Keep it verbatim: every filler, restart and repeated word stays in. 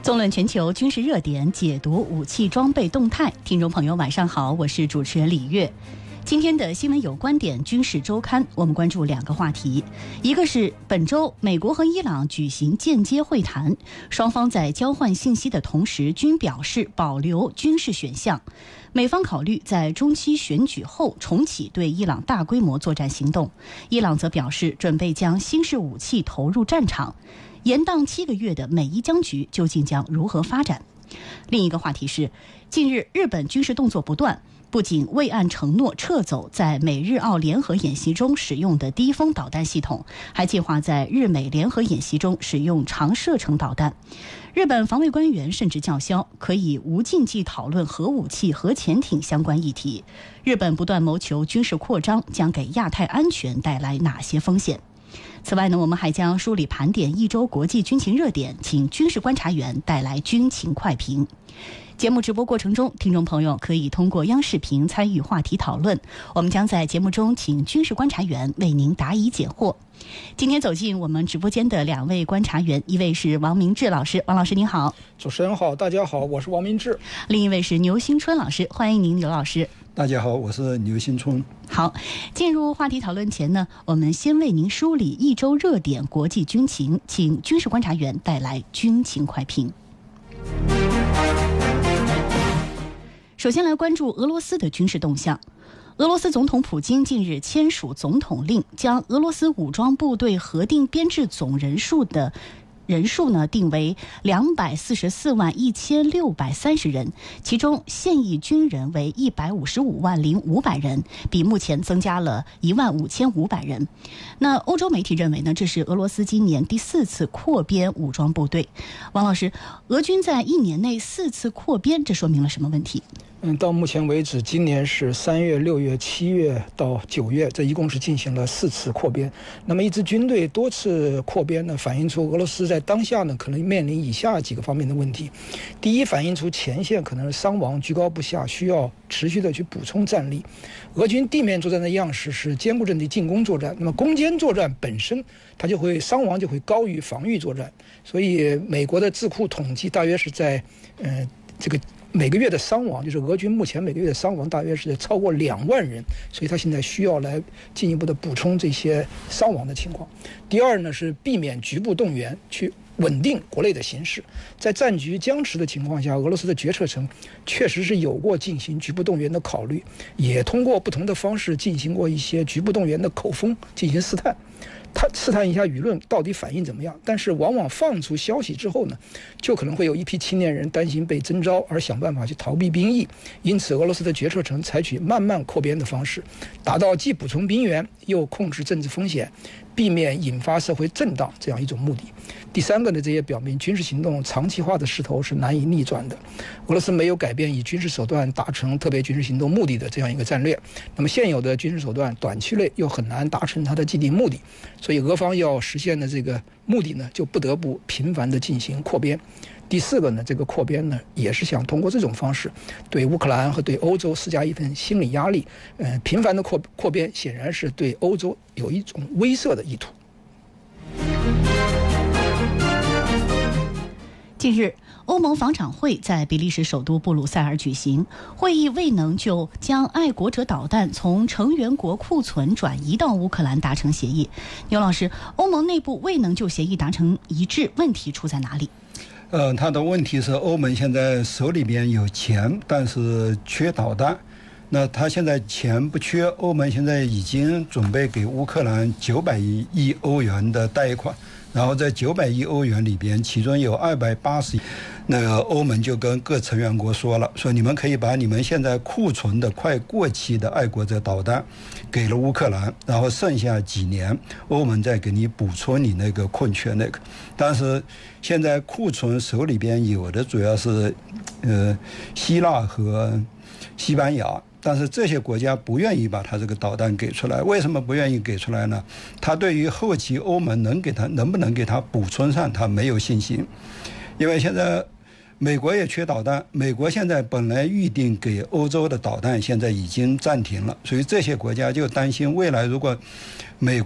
纵论全球军事热点，解读武器装备动态。听众朋友晚上好，我是主持人李月。今天的新闻有观点军事周刊，我们关注两个话题，一个是本周美国和伊朗举行间接会谈，双方在交换信息的同时均表示保留军事选项。美方考虑在中期选举后重启对伊朗大规模作战行动，伊朗则表示准备将新式武器投入战场。延宕七个月的美伊僵局究竟将如何发展？另一个话题是，近日日本军事动作不断，不仅未按承诺撤走在美日澳联合演习中使用的低风导弹系统，还计划在日美联合演习中使用长射程导弹。日本防卫官员甚至叫嚣，可以无禁忌讨论核武器、核潜艇相关议题。日本不断谋求军事扩张，将给亚太安全带来哪些风险？此外呢，我们还将梳理盘点一周国际军情热点，请军事观察员带来军情快评。节目直播过程中，听众朋友可以通过央视频参与话题讨论，我们将在节目中请军事观察员为您答疑解惑。今天走进我们直播间的两位观察员，一位是王明志老师，王老师您好。 主持人好，大家好，我是王明志。 另一位是牛新春老师，欢迎您，牛老师。 大家好，我是牛新春。 好，进入话题讨论前呢，我们先为您梳理一周热点国际军情，请军事观察员带来军情快评。首先来关注俄罗斯的军事动向。俄罗斯总统普京近日签署总统令，将俄罗斯武装部队核定编制总人数的人数呢定为两百四十四万一千六百三十人，其中现役军人为一百五十五万零五百人，比目前增加了一万五千五百人。那欧洲媒体认为呢，这是俄罗斯今年第四次扩编武装部队。王老师，俄军在一年内四次扩编，这说明了什么问题？ 嗯，到目前为止，今年是三月、六月、七月到九月，这一共是进行了四次扩编。那么，一支军队多次扩编呢，反映出俄罗斯在当下呢可能面临以下几个方面的问题。第一，反映出前线可能伤亡居高不下，需要持续的去补充战力。俄军地面作战的样式是坚固阵地进攻作战，那么攻坚作战本身它就会伤亡就会高于防御作战，所以美国的智库统计大约是在呃这个。每个月的伤亡，就是俄军目前每个月的伤亡大约是超过两万人，所以他现在需要来进一步的补充这些伤亡的情况。第二呢，是避免局部动员，去稳定国内的形势。在战局僵持的情况下，俄罗斯的决策层确实是有过进行局部动员的考虑，也通过不同的方式进行过一些局部动员的口风进行试探。他试探一下舆论到底反应怎么样，但是往往放出消息之后呢，就可能会有一批青年人担心被征召而想办法去逃避兵役，因此俄罗斯的决策层采取慢慢扩编的方式，达到既补充兵员又控制政治风险，避免引发社会震荡这样一种目的。第三个呢，这也表明军事行动长期化的势头是难以逆转的。俄罗斯没有改变以军事手段达成特别军事行动目的的这样一个战略，那么现有的军事手段短期内又很难达成它的既定目的，所以俄方要实现的这个目的呢，就不得不频繁的进行扩编。第四个呢，这个扩编呢，也是想通过这种方式对乌克兰和对欧洲施加一份心理压力。呃，频繁的扩扩编显然是对欧洲有一种威慑的意图。 近日，欧盟防长会在比利时首都布鲁塞尔举行，会议未能就将爱国者导弹从成员国库存转移到乌克兰达成协议。牛老师，欧盟内部未能就协议达成一致，问题出在哪里？ 呃，他的问题是欧盟现在手里边有钱，但是缺导弹。那他现在钱不缺，欧盟现在已经准备给乌克兰九百亿欧元的贷款，然后在九百亿欧元里边，其中有二百八十亿，那个欧盟就跟各成员国说了，说你们可以把你们现在库存的快过期的爱国者导弹给了乌克兰，然后剩下几年欧盟再给你补充你那个空缺那个。但是现在库存手里边有的主要是呃希腊和西班牙，但是这些国家不愿意把他这个导弹给出来。为什么不愿意给出来呢？他对于后期欧盟能给他能不能给他补充上，他没有信心。因为现在美国也缺导弹，美国现在本来预定给欧洲的导弹现在已经暂停了，所以这些国家就担心未来如果美国